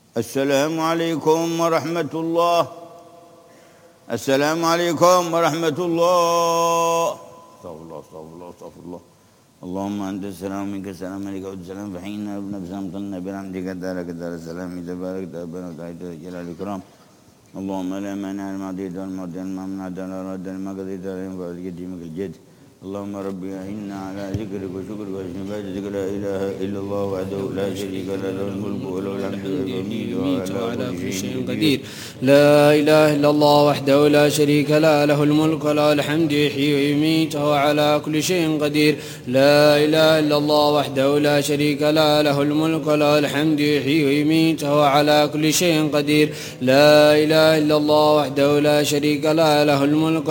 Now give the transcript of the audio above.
السلام عليكم ورحمة الله. السلام عليكم ورحمة الله. استغفر الله استغفر الله استغفر الله. اللهم أنت السلام منك السلام عليك والسلام فحينا ابن بسام طلنا برحمتك دارك دار السلام تبارك تبارك وتعالى جلال الإكرام. اللهم لا مانع لما أعطيت والمعطي لما منعت ولا راد لما قضيت عليهم فضلك يديمك الجد. اللهم ربي أعنا على ذكرك وشكرك وحسن عبادتك لا إله إلا الله وحده لا شريك له له الملك وله الحمد يميت وعلى كل شيء قدير. لا إله إلا الله وحده لا شريك له له الملك وله الحمد يحيي ويميت وهو على كل شيء قدير. لا إله إلا الله وحده لا شريك له له الملك وله الحمد يحيي ويميت وهو على كل شيء قدير. لا إله إلا الله وحده لا شريك له له الملك